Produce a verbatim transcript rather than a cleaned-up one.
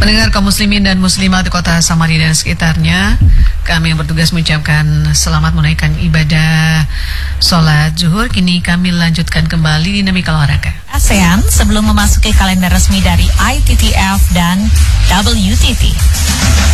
Pendengar kaum muslimin dan muslimat di kota Samarinda dan sekitarnya, kami yang bertugas mengucapkan selamat menunaikan ibadah sholat zuhur. Kini kami lanjutkan kembali dinamika olahraga ASEAN sebelum memasuki kalender resmi dari I T T F dan W T T.